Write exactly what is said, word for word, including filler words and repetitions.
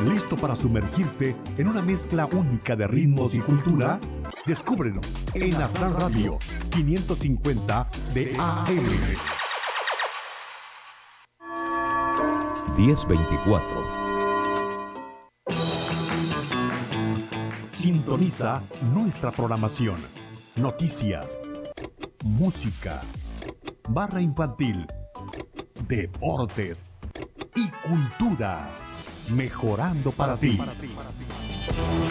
¿Listo para sumergirte en una mezcla única de ritmos y cultura? Descúbrelo en Aztlán Radio quinientos cincuenta de A M. diez veinticuatro. Sintoniza nuestra programación. Noticias, música, barra infantil, deportes y cultura. Mejorando para ti.